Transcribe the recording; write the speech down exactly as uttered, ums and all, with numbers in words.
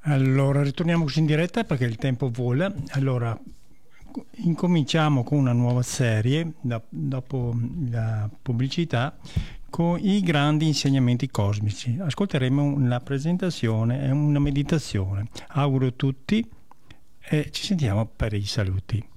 Allora, ritorniamo così in diretta perché il tempo vola. Allora, incominciamo con una nuova serie, da- dopo la pubblicità, con i grandi insegnamenti cosmici. Ascolteremo la presentazione e una meditazione. Auguro a tutti e ci sentiamo per i saluti.